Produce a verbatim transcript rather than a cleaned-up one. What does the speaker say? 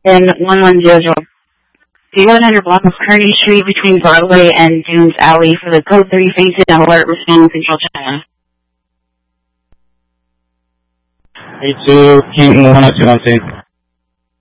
in one one zero zero. The eleven hundred block of Kearney Street between Broadway and Dunes Alley for the code three fainted and alert responding control China. eight two, Canton one oh two one two.